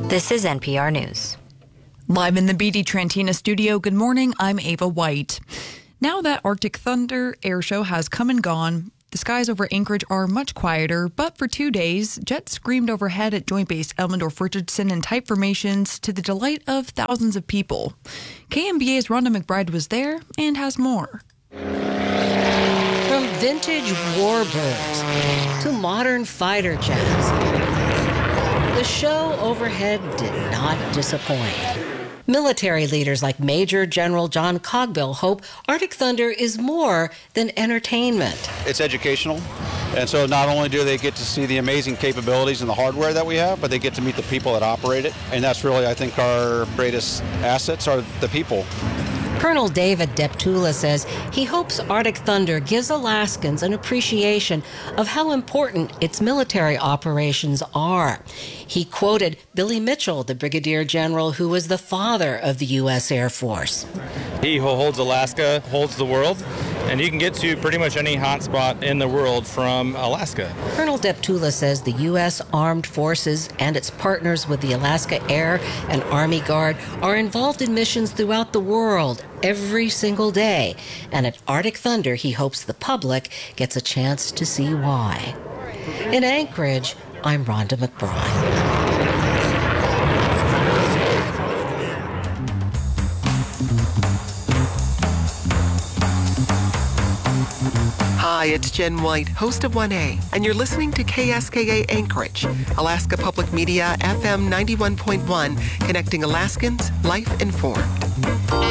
This is NPR News. Live in the BD Trantina studio, good morning, I'm Ava White. Now that Arctic Thunder air show has come and gone, the skies over Anchorage are much quieter, but for 2 days, jets screamed overhead at Joint Base Elmendorf-Richardson in tight formations to the delight of thousands of people. KMBA's Rhonda McBride was there and has more. From vintage warbirds to modern fighter jets, the show overhead did not disappoint. Military leaders like Major General John Cogbill hope Arctic Thunder is more than entertainment. It's educational, and so not only do they get to see the amazing capabilities and the hardware that we have, but they get to meet the people that operate it, and that's really, I think, our greatest assets are the people. Colonel David Deptula says he hopes Arctic Thunder gives Alaskans an appreciation of how important its military operations are. He quoted Billy Mitchell, the Brigadier General who was the father of the U.S. Air Force. He who holds Alaska holds the world, and you can get to pretty much any hotspot in the world from Alaska. Colonel Deptula says the U.S. Armed Forces and its partners with the Alaska Air and Army Guard are involved in missions throughout the world every single day. And at Arctic Thunder, he hopes the public gets a chance to see why. In Anchorage, I'm Rhonda McBride. Hi, it's Jen White, host of 1A, and you're listening to KSKA Anchorage, Alaska Public Media FM 91.1, connecting Alaskans, life informed.